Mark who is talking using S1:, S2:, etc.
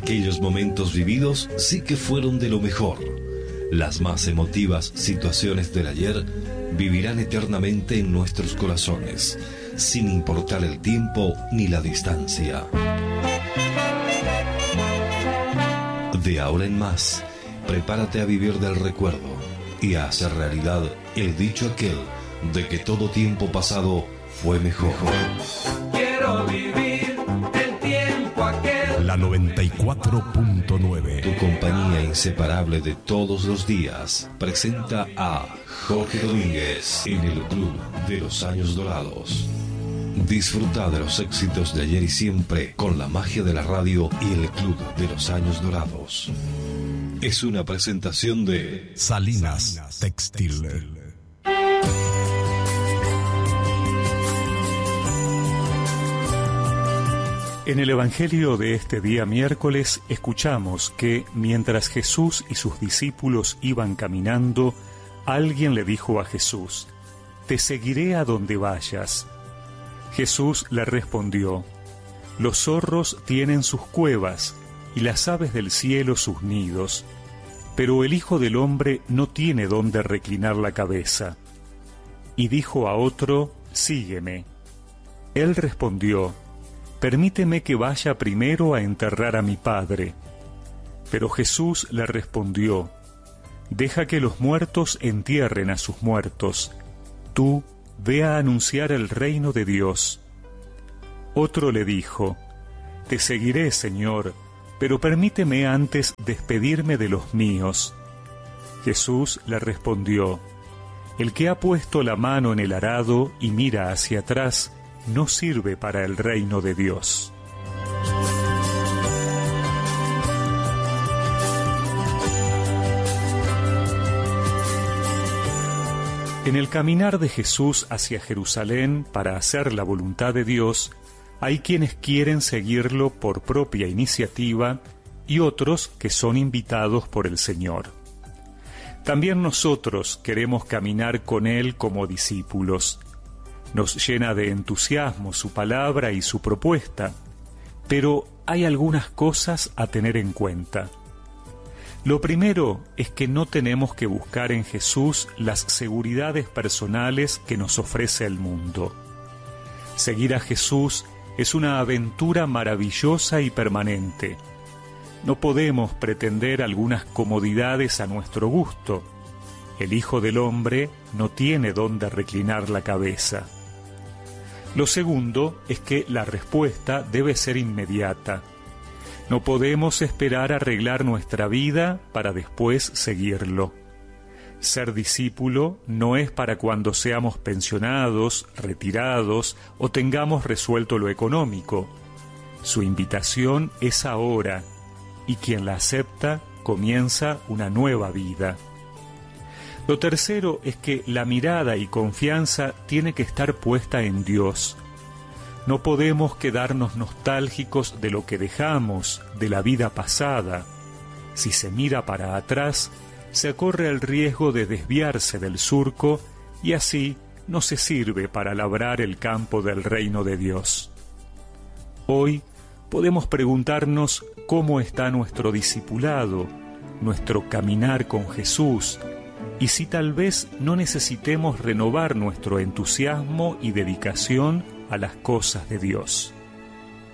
S1: Aquellos momentos vividos sí que fueron de lo mejor. Las más emotivas situaciones del ayer vivirán eternamente en nuestros corazones, sin importar el tiempo ni la distancia. De ahora en más, prepárate a vivir del recuerdo y a hacer realidad el dicho aquel de que todo tiempo pasado fue mejor.
S2: Quiero vivir el tiempo aquel.
S3: La 94.9.
S1: Tu compañía inseparable de todos los días presenta a Jorge Domínguez en el Club de los Años Dorados. Disfruta de los éxitos de ayer y siempre con la magia de la radio y el Club de los Años Dorados. Es una presentación de
S3: Salinas Textil.
S4: En el Evangelio de este día miércoles escuchamos que mientras Jesús y sus discípulos iban caminando, alguien le dijo a Jesús: «Te seguiré a donde vayas». Jesús le respondió: «Los zorros tienen sus cuevas y las aves del cielo sus nidos, pero el Hijo del Hombre no tiene dónde reclinar la cabeza». Y dijo a otro: «Sígueme». Él respondió: «Permíteme que vaya primero a enterrar a mi padre». Pero Jesús le respondió: «Deja que los muertos entierren a sus muertos. Tú ve a anunciar el reino de Dios». Otro le dijo: «Te seguiré, Señor, pero permíteme antes despedirme de los míos». Jesús le respondió: «El que ha puesto la mano en el arado y mira hacia atrás, no sirve para el reino de Dios». En el caminar de Jesús hacia Jerusalén para hacer la voluntad de Dios, hay quienes quieren seguirlo por propia iniciativa y otros que son invitados por el Señor. También nosotros queremos caminar con Él como discípulos. Nos llena de entusiasmo su palabra y su propuesta, pero hay algunas cosas a tener en cuenta. Lo primero es que no tenemos que buscar en Jesús las seguridades personales que nos ofrece el mundo. Seguir a Jesús es una aventura maravillosa y permanente. No podemos pretender algunas comodidades a nuestro gusto. El Hijo del Hombre no tiene dónde reclinar la cabeza. Lo segundo es que la respuesta debe ser inmediata. No podemos esperar arreglar nuestra vida para después seguirlo. Ser discípulo no es para cuando seamos pensionados, retirados o tengamos resuelto lo económico. Su invitación es ahora, y quien la acepta comienza una nueva vida. Lo tercero es que la mirada y confianza tiene que estar puesta en Dios. No podemos quedarnos nostálgicos de lo que dejamos, de la vida pasada. Si se mira para atrás, se corre el riesgo de desviarse del surco y así no se sirve para labrar el campo del reino de Dios. Hoy podemos preguntarnos cómo está nuestro discipulado, nuestro caminar con Jesús, y si tal vez no necesitemos renovar nuestro entusiasmo y dedicación a las cosas de Dios.